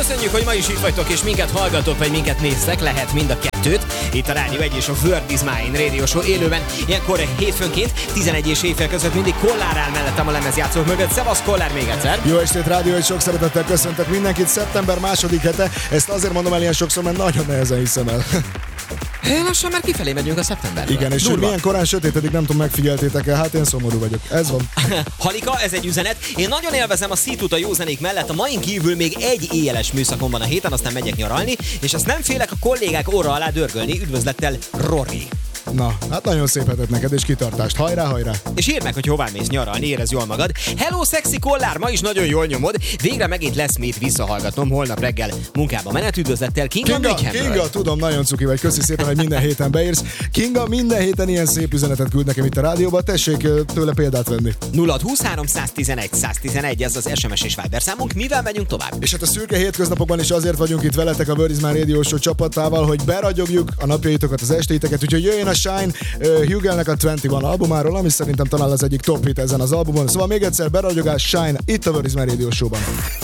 Köszönjük, hogy ma is itt vagytok, és minket hallgatok, vagy minket néztek, lehet mind a kettőt. Itt a Rádió 1 és a World is Mine Radio Show élőben. Ilyenkor hétfőnként 11 és éjfél között mindig Kollár áll mellettem a lemezjátszók mögött. Szevasz Kollár még egyszer! Jó estét, Rádió 1, sok szeretettel köszöntök mindenkit. Szeptember második hete, ezt azért mondom el ilyen sokszor, mert nagyon nehezen hiszem el. Lassan már kifelé megyünk a szeptemberről. Igen, és hogy milyen korán sötétedik, nem tudom, megfigyeltétek-e, hát én szomorú vagyok. Ez van. Halika, ez egy üzenet. Én nagyon élvezem a szítút a jó zenék mellett. A main kívül még egy éjjeles műszakom van a héten, aztán megyek nyaralni, és azt nem félek a kollégák orra alá dörgölni. Üdvözlettel, Rory. Na, hát nagyon szép hetet neked, és kitartást. Hajrá, hajrá! És írd meg, hogy hová mész nyaralni, érezd jól magad. Hello, szexi Kollár, ma is nagyon jól nyomod. Végre megint lesz mit visszahallgatnom holnap reggel munkába menet. Üdvözlettel, Kinga, tudom, nagyon cuki vagy. Köszi szépen, hogy minden héten beírsz. Kinga minden héten ilyen szép üzenetet küld nekem itt a rádióba. Tessék tőle példát venni. 0-23 111 111, ez az SMS és Viber számunk. Mivel megyünk tovább? És hát a szürke hétköznapokban is azért vagyunk itt veletek a World is Mine Radio Show csapatával, hogy beragyogjuk a napjaitokat, az estéiteket, úgyhogy jöjjön a Shine Hugelnek a 21 albumáról, ami szerintem talán az egyik top hit ezen az albumon. Szóval még egyszer beragyogás, Shine itt a World is Mine Radio Show-ban.